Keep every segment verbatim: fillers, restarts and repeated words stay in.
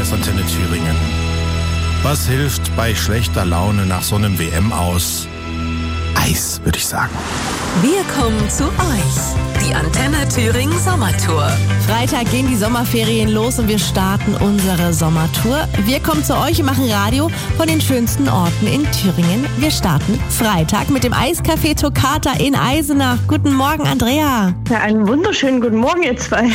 ist Antenne Thüringen. Was hilft bei schlechter Laune nach so einem W M aus? Eis, würde ich sagen. Wir kommen zu euch. Die Antenne Thüringen Sommertour. Freitag gehen die Sommerferien los und wir starten unsere Sommertour. Wir kommen zu euch und machen Radio von den schönsten Orten in Thüringen. Wir starten Freitag mit dem Eiscafé Toccata in Eisenach. Guten Morgen, Andrea. Ja, einen wunderschönen guten Morgen, ihr zwei.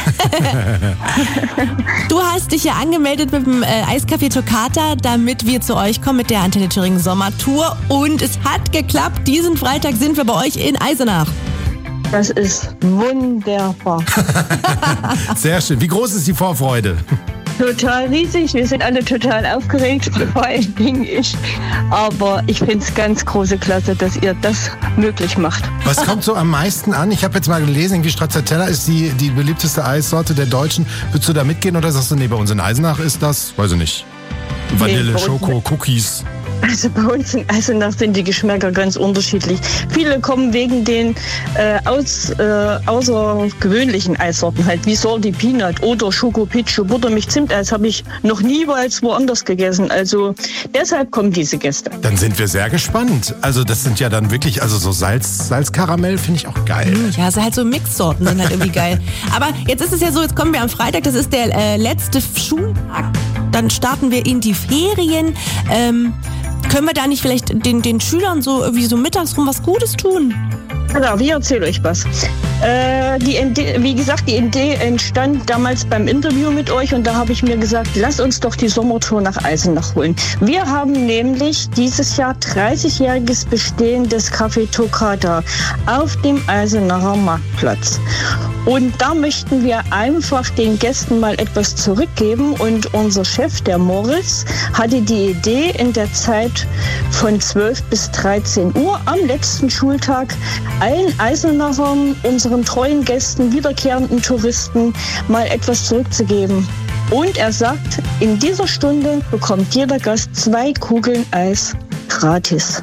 Du hast dich ja angemeldet mit dem äh, Eiscafé Toccata, damit wir zu euch kommen mit der Antenne Thüringen Sommertour. Und es hat geklappt. Diesen Freitag sind wir bei euch in Eisenach. Das ist wunderbar. Sehr schön. Wie groß ist die Vorfreude? Total riesig. Wir sind alle total aufgeregt, vor allen Dingen ich. Aber ich finde es ganz große Klasse, dass ihr das möglich macht. Was kommt so am meisten an? Ich habe jetzt mal gelesen, irgendwie Stracciatella ist die, die beliebteste Eissorte der Deutschen. Würdest du da mitgehen oder sagst du, nee, bei uns in Eisenach ist das, weiß ich nicht, Vanille, Nee, Schoko, Cookies? Also bei uns in Eisenach sind die Geschmäcker ganz unterschiedlich. Viele kommen wegen den äh, aus, äh, außergewöhnlichen Eissorten halt, wie Salty Peanut oder Schoko Pichu, Buttermilch Zimteis habe ich noch niemals woanders gegessen. Also deshalb kommen diese Gäste. Dann sind wir sehr gespannt. Also das sind ja dann wirklich, also so Salz, Salzkaramell finde ich auch geil. Ja, also halt so Mixsorten sind halt irgendwie geil. Aber jetzt ist es ja so, jetzt kommen wir am Freitag, das ist der äh, letzte Schultag. Dann starten wir in die Ferien. Ähm, können wir da nicht vielleicht den, den Schülern so irgendwie so mittags rum was Gutes tun? Genau, ich erzähle euch was. Äh, die Idee, wie gesagt, die Idee entstand damals beim Interview mit euch und da habe ich mir gesagt, lasst uns doch die Sommertour nach Eisenach holen. Wir haben nämlich dieses Jahr dreißigjähriges Bestehen des Café Toccata auf dem Eisenacher Marktplatz. Und da möchten wir einfach den Gästen mal etwas zurückgeben und unser Chef, der Moritz, hatte die Idee in der Zeit von zwölf bis dreizehn Uhr am letzten Schultag allen Eisenachern, unseren treuen Gästen, wiederkehrenden Touristen mal etwas zurückzugeben. Und er sagt, in dieser Stunde bekommt jeder Gast zwei Kugeln Eis gratis.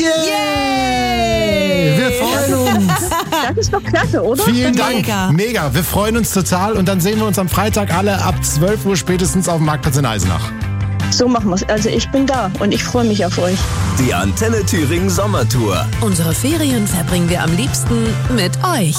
Yay! Wir freuen uns. Das ist doch klasse, oder? Vielen Dank. Mega. Mega. Wir freuen uns total und dann sehen wir uns am Freitag alle ab zwölf Uhr spätestens auf dem Marktplatz in Eisenach. So machen wir es. Also ich bin da und ich freue mich auf euch. Die Antenne Thüringen Sommertour. Unsere Ferien verbringen wir am liebsten mit euch.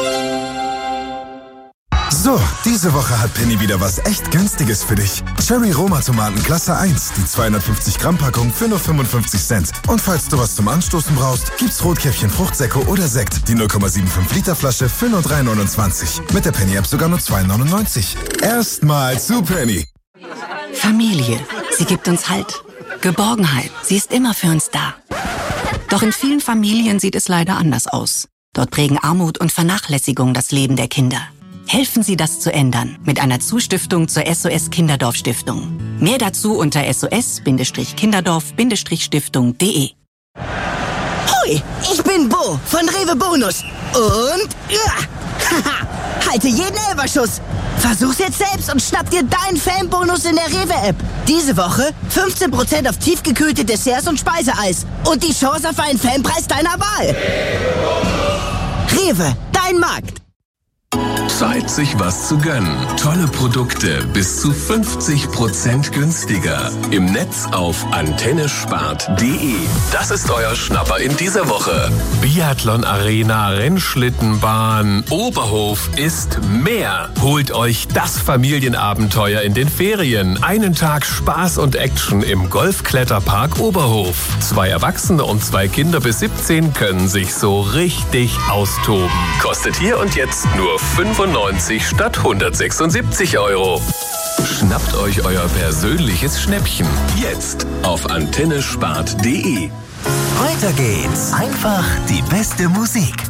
So, diese Woche hat Penny wieder was echt Günstiges für dich. Cherry Roma Tomaten Klasse eins, die zweihundertfünfzig Gramm Packung für nur fünfundfünfzig Cent. Und falls du was zum Anstoßen brauchst, gibt's Rotkäppchen Fruchtsäcke oder Sekt, die null Komma fünfundsiebzig Liter Flasche für nur drei neunundzwanzig. Mit der Penny App sogar nur zwei neunundneunzig. Erstmal zu Penny. Familie, sie gibt uns Halt, Geborgenheit, sie ist immer für uns da. Doch in vielen Familien sieht es leider anders aus. Dort prägen Armut und Vernachlässigung das Leben der Kinder. Helfen Sie, das zu ändern mit einer Zustiftung zur S O S Kinderdorf Stiftung. Mehr dazu unter S O S Kinderdorf Stiftung punkt de. Hui, ich bin Bo von Rewe Bonus. Und ja, halte jeden Elberschuss. Versuch's jetzt selbst und schnapp dir deinen Fanbonus in der Rewe-App. Diese Woche fünfzehn Prozent auf tiefgekühlte Desserts und Speiseeis. Und die Chance auf einen Fanpreis deiner Wahl. Rewe, dein Markt. Zeit, sich was zu gönnen. Tolle Produkte bis zu fünfzig Prozent günstiger. Im Netz auf antenne spart punkt de. Das ist euer Schnapper in dieser Woche. Biathlon Arena, Rennschlittenbahn, Oberhof ist mehr. Holt euch das Familienabenteuer in den Ferien. Einen Tag Spaß und Action im Golfkletterpark Oberhof. Zwei Erwachsene und zwei Kinder bis siebzehn können sich so richtig austoben. Kostet hier und jetzt nur fünfundneunzig statt hundertsechsundsiebzig Euro. Schnappt euch euer persönliches Schnäppchen. Jetzt auf antenne spart punkt de. Weiter geht's. Einfach die beste Musik.